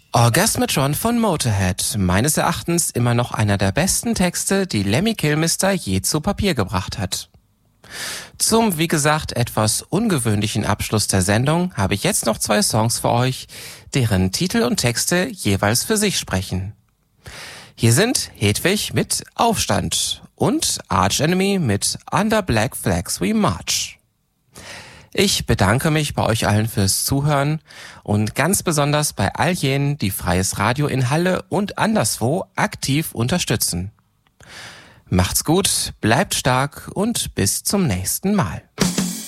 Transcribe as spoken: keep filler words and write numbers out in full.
Orgasmatron von Motorhead, meines Erachtens immer noch einer der besten Texte, die Lemmy Kilmister je zu Papier gebracht hat. Zum, wie gesagt, etwas ungewöhnlichen Abschluss der Sendung habe ich jetzt noch zwei Songs für euch, deren Titel und Texte jeweils für sich sprechen. Hier sind Hedwig mit Aufstand und Arch Enemy mit Under Black Flags We March. Ich bedanke mich bei euch allen fürs Zuhören und ganz besonders bei all jenen, die Freies Radio in Halle und anderswo aktiv unterstützen. Macht's gut, bleibt stark und bis zum nächsten Mal.